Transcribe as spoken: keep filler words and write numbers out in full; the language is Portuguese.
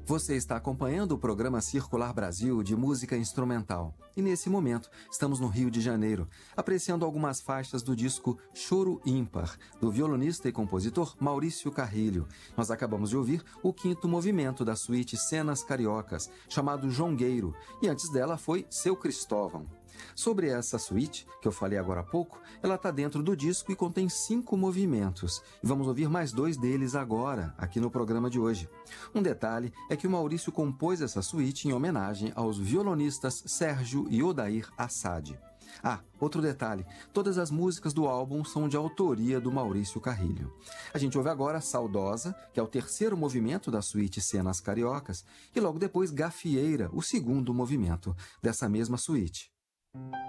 Você está acompanhando o programa Circular Brasil de música instrumental. E nesse momento, estamos no Rio de Janeiro, apreciando algumas faixas do disco Choro Ímpar, do violonista e compositor Maurício Carrilho. Nós acabamos de ouvir o quinto movimento da suíte Cenas Cariocas, chamado Jongueiro, e antes dela foi Seu Cristóvão. Sobre essa suíte, que eu falei agora há pouco, ela está dentro do disco e contém cinco movimentos. E vamos ouvir mais dois deles agora, aqui no programa de hoje. Um detalhe é que o Maurício compôs essa suíte em homenagem aos violonistas Sérgio e Odair Assad. Ah, outro detalhe, todas as músicas do álbum são de autoria do Maurício Carrilho. A gente ouve agora Saudosa, que é o terceiro movimento da suíte Cenas Cariocas, e logo depois Gafieira, o segundo movimento dessa mesma suíte.